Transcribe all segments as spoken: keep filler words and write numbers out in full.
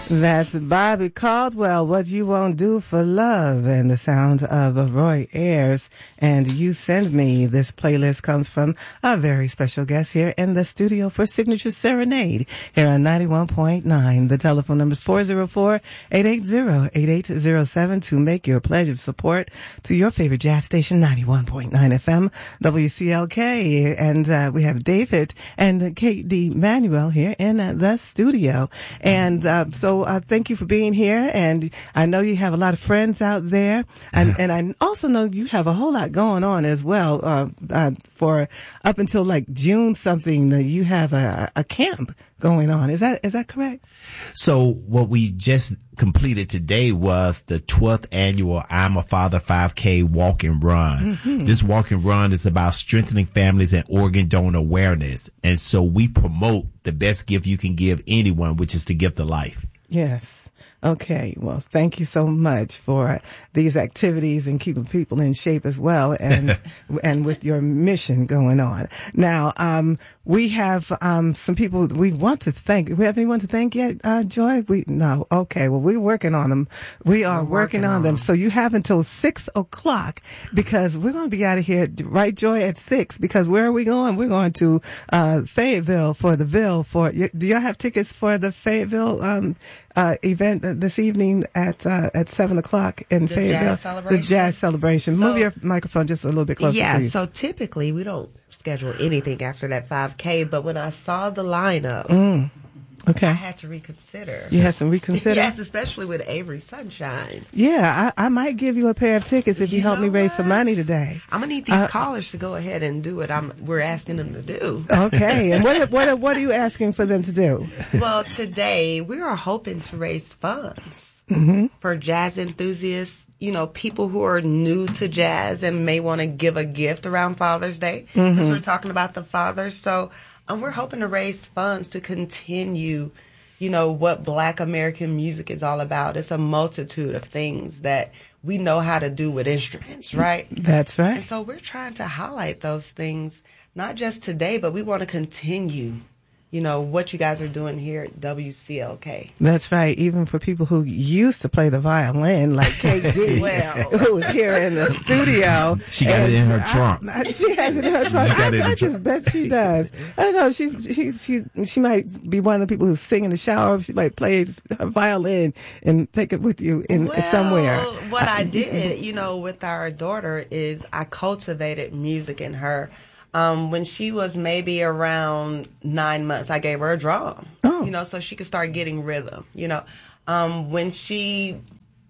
That's Bobby Caldwell, What You Won't Do for Love, and the sound of Roy Ayers. And You Send Me. This playlist comes from a very special guest here in the studio for Signature Serenade here on ninety-one point nine. The telephone number is four oh four, eight eight zero, eight eight zero seven to make your pledge of support to your favorite jazz station, ninety-one point nine F M, W C L K. And uh, we have David and Kate D. Manuel here in uh, the studio. And uh, so uh, thank you for being here. And I know you have a lot of friends out there. And, and I also know you have a whole lot going on as well. Uh, uh, for up until like June something, uh, you have a, a camp going on. Is that is that correct? So what we just completed today was the twelfth annual I'm a Father five K walk and run. Mm-hmm. This walk and run is about strengthening families and organ donor awareness. And so we promote the best gift you can give anyone, which is the gift of life. Yes. Okay. Well, thank you so much for these activities and keeping people in shape as well, and and with your mission going on. Now, um, we have um some people we want to thank. We have anyone to thank yet, uh, Joy? We no. Okay. Well, we're working on them. We are working, working on, on them. them. So you have until six o'clock because we're going to be out of here, right, Joy, at six? Because where are we going? We're going to uh Fayetteville for the Ville. For do y'all have tickets for the Fayetteville um uh event this evening at uh at seven o'clock in the Fayetteville? Jazz celebration. The jazz celebration. So, move your microphone just a little bit closer. Yeah. to you. So typically we don't schedule anything after that five K, but when I saw the lineup, mm. Okay. I had to reconsider. You had to reconsider? Yes, especially with Avery Sunshine. Yeah, I, I might give you a pair of tickets if you, you help me raise what? some money today. I'm gonna need these uh, callers to go ahead and do what I'm. We're asking them to do. Okay, and what what what are you asking for them to do? Well, today we are hoping to raise funds mm-hmm. for jazz enthusiasts. You know, people who are new to jazz and may want to give a gift around Father's Day. Mm-hmm. Since we're talking about the fathers, so. And we're hoping to raise funds to continue, you know, what Black American music is all about. It's a multitude of things that we know how to do with instruments, right? That's right. And so we're trying to highlight those things, not just today, but we want to continue, you know, what you guys are doing here at W C L K. That's right. Even for people who used to play the violin, like Kate D, well. who is here in the studio. She got it in her trunk. I, she has it in her trunk. I, I just bet she does. I know she's she's she she might be one of the people who sing in the shower. She might play her violin and take it with you in well, somewhere. What I did, you know, with our daughter is I cultivated music in her. Um, when she was maybe around nine months, I gave her a drum, oh. you know, so she could start getting rhythm, you know. Um, when she,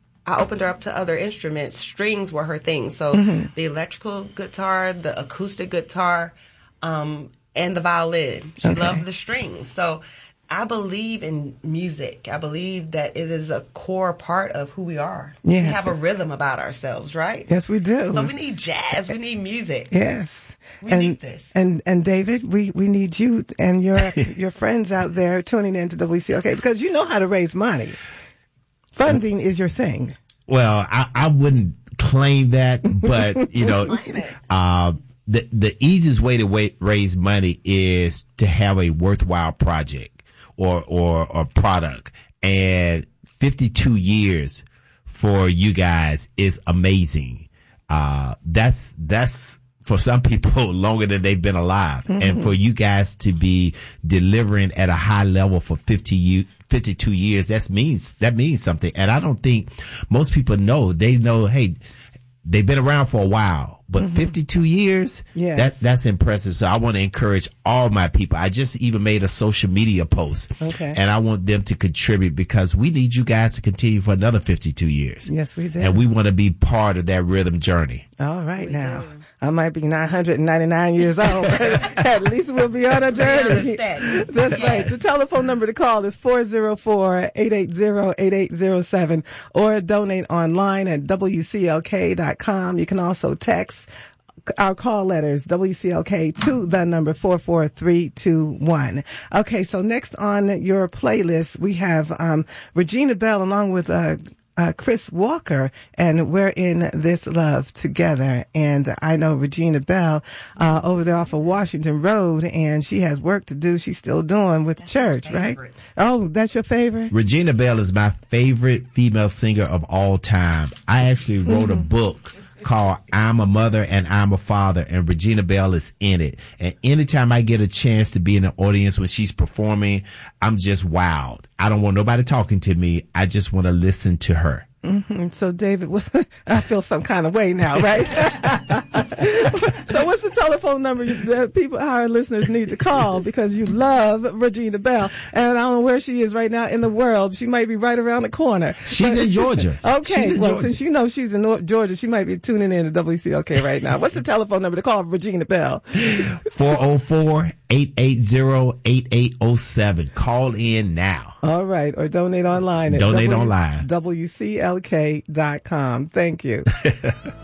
I opened her up to other instruments, strings were her thing. So mm-hmm. the electrical guitar, the acoustic guitar, um, and the violin. She okay. loved the strings. So I believe in music. I believe that it is a core part of who we are. Yes. We have a rhythm about ourselves, right? Yes, we do. So we need jazz. We need music. Yes. We and, need this. And, and David, we, we need you and your, your friends out there tuning in to W C L K because you know how to raise money. Funding is your thing. Well, I, I wouldn't claim that, but you know, uh, the, the easiest way to wa- raise money is to have a worthwhile project. Or, or, or product. And fifty-two years for you guys is amazing. Uh, that's, that's for some people longer than they've been alive. Mm-hmm. And for you guys to be delivering at a high level for fifty, fifty-two years, that means, that means something. And I don't think most people know. They know, hey, they've been around for a while. But mm-hmm. fifty-two years, yes. that, that's impressive. So I want to encourage all my people. I just even made a social media post. Okay. And I want them to contribute because we need you guys to continue for another fifty-two years. Yes, we do. And we want to be part of that rhythm journey. All right we now. Do. I might be nine hundred ninety-nine years old, but at least we'll be on a journey. That's yes. right. The telephone number to call is four oh four, eight eight zero, eight eight zero seven or donate online at W C L K dot com. You can also text our call letters, W C L K, to the number four four three two one. Okay, so next on your playlist, we have um Regina Belle along with uh uh, Chris Walker, and we're in this love together. And I know Regina Bell uh, over there off of Washington Road, and she has work to do. She's still doing with That's church, right? Oh, that's your favorite? Regina Bell is my favorite female singer of all time. I actually wrote mm-hmm. a book called I'm a Mother and I'm a Father, and Regina Bell is in it. And anytime I get a chance to be in the audience when she's performing, I'm just wowed. I don't want nobody talking to me. I just want to listen to her. Mm-hmm. So, David, I feel some kind of way now, right? So what's the telephone number that people, our listeners need to call because you love Regina Bell? And I don't know where she is right now in the world. She might be right around the corner. She's but, in Georgia. Okay. In well, Georgia. Since you know she's in North Georgia, she might be tuning in to W C L K right now. What's the telephone number to call Regina Bell? four oh four, eight eight zero, eight eight oh seven. Call in now. All right. Or donate online at donate online. W C L K dot com. Thank you.